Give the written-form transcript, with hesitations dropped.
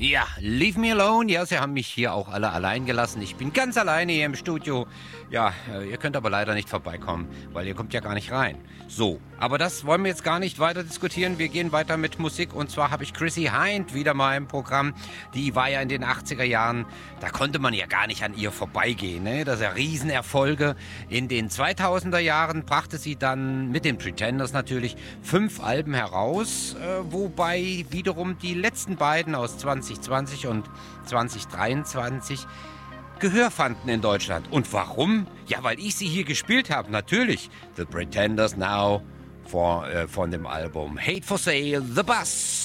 Ja, leave me alone. Ja, sie haben mich hier auch alle allein gelassen. Ich bin ganz alleine hier im Studio. Ja, ihr könnt aber leider nicht vorbeikommen, weil ihr kommt ja gar nicht rein. So, aber das wollen wir jetzt gar nicht weiter diskutieren. Wir gehen weiter mit Musik und zwar habe ich Chrissie Hynde wieder mal im Programm. Die war ja in den 80er Jahren, da konnte man ja gar nicht an ihr vorbeigehen. Ne? Das ist ja Riesenerfolge. In den 2000er Jahren brachte sie dann mit den Pretenders natürlich 5 Alben heraus, wobei wiederum die letzten beiden aus 2020 und 2023 Gehör fanden in Deutschland. Und warum? Ja, weil ich sie hier gespielt habe, natürlich. The Pretenders Now von dem Album Hate for Sale, The Bus.